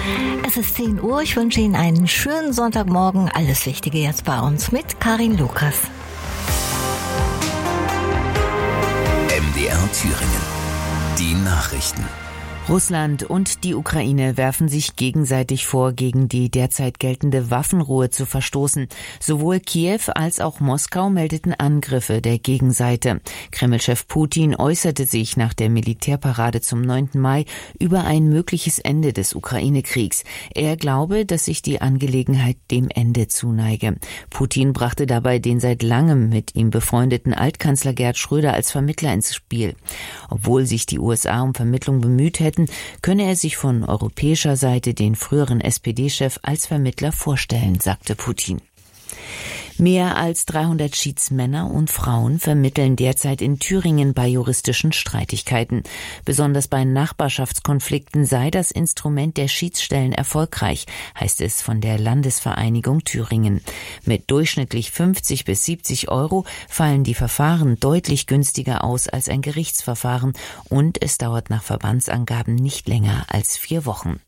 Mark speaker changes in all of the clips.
Speaker 1: Es ist 10 Uhr. Ich wünsche Ihnen einen schönen Sonntagmorgen. Alles Wichtige jetzt bei uns mit Karin Lukas.
Speaker 2: MDR Thüringen. Die Nachrichten.
Speaker 3: Russland und die Ukraine werfen sich gegenseitig vor, gegen die derzeit geltende Waffenruhe zu verstoßen. Sowohl Kiew als auch Moskau meldeten Angriffe der Gegenseite. Kreml-Chef Putin äußerte sich nach der Militärparade zum 9. Mai über ein mögliches Ende des Ukraine-Kriegs. Er glaube, dass sich die Angelegenheit dem Ende zuneige. Putin brachte dabei den seit langem mit ihm befreundeten Altkanzler Gerhard Schröder als Vermittler ins Spiel. Obwohl sich die USA um Vermittlung bemüht hätten, könne er sich von europäischer Seite den früheren SPD-Chef als Vermittler vorstellen, sagte Putin. Mehr als 300 Schiedsmänner und Frauen vermitteln derzeit in Thüringen bei juristischen Streitigkeiten. Besonders bei Nachbarschaftskonflikten sei das Instrument der Schiedsstellen erfolgreich, heißt es von der Landesvereinigung Thüringen. Mit durchschnittlich 50 bis 70 Euro fallen die Verfahren deutlich günstiger aus als ein Gerichtsverfahren und es dauert nach Verbandsangaben nicht länger als 4 Wochen.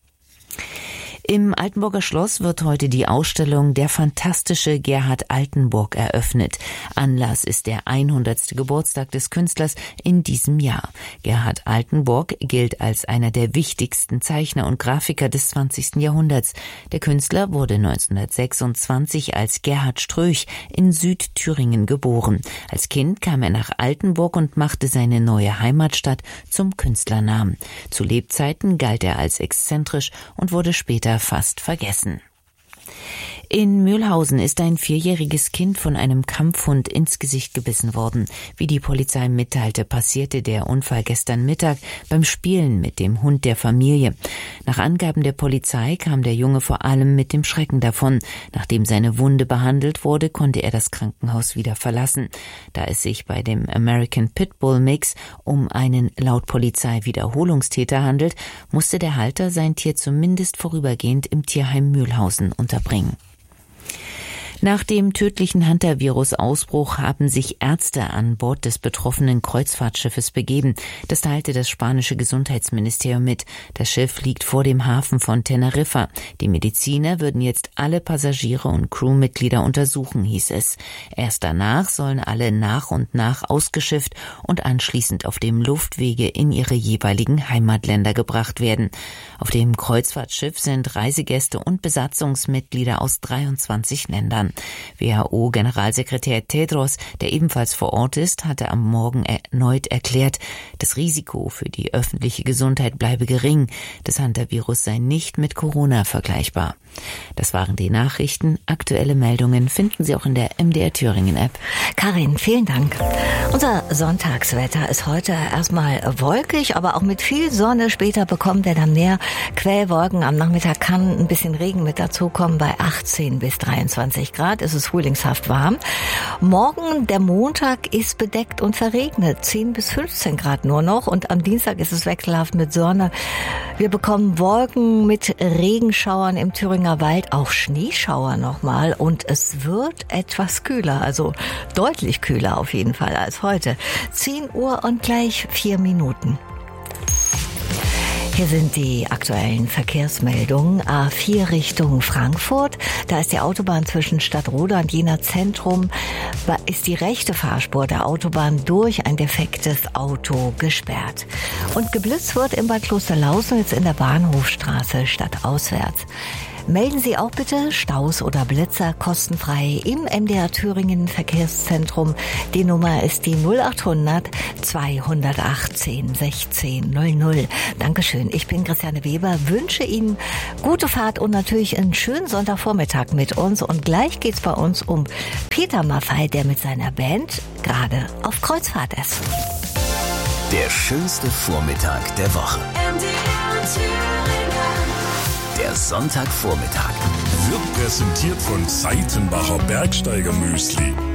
Speaker 3: Im Altenburger Schloss wird heute die Ausstellung Der fantastische Gerhard Altenburg eröffnet. Anlass ist der 100. Geburtstag des Künstlers in diesem Jahr. Gerhard Altenburg gilt als einer der wichtigsten Zeichner und Grafiker des 20. Jahrhunderts. Der Künstler wurde 1926 als Gerhard Ströch in Südthüringen geboren. Als Kind kam er nach Altenburg und machte seine neue Heimatstadt zum Künstlernamen. Zu Lebzeiten galt er als exzentrisch und wurde später fast vergessen. In Mülhausen ist ein 4-jähriges Kind von einem Kampfhund ins Gesicht gebissen worden. Wie die Polizei mitteilte, passierte der Unfall gestern Mittag beim Spielen mit dem Hund der Familie. Nach Angaben der Polizei kam der Junge vor allem mit dem Schrecken davon. Nachdem seine Wunde behandelt wurde, konnte er das Krankenhaus wieder verlassen. Da es sich bei dem American Pitbull Mix um einen laut Polizei Wiederholungstäter handelt, musste der Halter sein Tier zumindest vorübergehend im Tierheim Mülhausen unterbringen. Nach dem tödlichen Hantavirus-Ausbruch haben sich Ärzte an Bord des betroffenen Kreuzfahrtschiffes begeben. Das teilte das spanische Gesundheitsministerium mit. Das Schiff liegt vor dem Hafen von Teneriffa. Die Mediziner würden jetzt alle Passagiere und Crewmitglieder untersuchen, hieß es. Erst danach sollen alle nach und nach ausgeschifft und anschließend auf dem Luftwege in ihre jeweiligen Heimatländer gebracht werden. Auf dem Kreuzfahrtschiff sind Reisegäste und Besatzungsmitglieder aus 23 Ländern. WHO-Generalsekretär Tedros, der ebenfalls vor Ort ist, hatte am Morgen erneut erklärt, das Risiko für die öffentliche Gesundheit bleibe gering. Das Hantavirus sei nicht mit Corona vergleichbar. Das waren die Nachrichten. Aktuelle Meldungen finden Sie auch in der MDR Thüringen App.
Speaker 1: Karin, vielen Dank. Unser Sonntagswetter ist heute erstmal wolkig, aber auch mit viel Sonne. Später bekommen wir dann mehr Quellwolken. Am Nachmittag kann ein bisschen Regen mit dazukommen. Bei 18 bis 23 Grad ist es frühlingshaft warm. Morgen, der Montag, ist bedeckt und verregnet. 10 bis 15 Grad nur noch. Und am Dienstag ist es wechselhaft mit Sonne. Wir bekommen Wolken mit Regenschauern im Thüringer Wald, auch Schneeschauer nochmal. Und es wird etwas kühler, also deutlich kühler auf jeden Fall als heute. 10 Uhr und gleich 4 Minuten. Hier sind die aktuellen Verkehrsmeldungen. A4 Richtung Frankfurt. Da ist die Autobahn zwischen Stadtroda und Jena Zentrum. Ist die rechte Fahrspur der Autobahn durch ein defektes Auto gesperrt. Und geblitzt wird in Bad Klosterlausnitz in der Bahnhofstraße stadtauswärts. Melden Sie auch bitte Staus oder Blitzer kostenfrei im MDR Thüringen Verkehrszentrum. Die Nummer ist die 0800 218 16 00. Dankeschön. Ich bin Christiane Weber, wünsche Ihnen gute Fahrt und natürlich einen schönen Sonntagvormittag mit uns. Und gleich geht's bei uns um Peter Maffay, der mit seiner Band gerade auf Kreuzfahrt ist.
Speaker 2: Der schönste Vormittag der Woche.
Speaker 4: MDR Thüringen.
Speaker 2: Der Sonntagvormittag.
Speaker 5: Wird präsentiert von Seitenbacher Bergsteiger Müsli.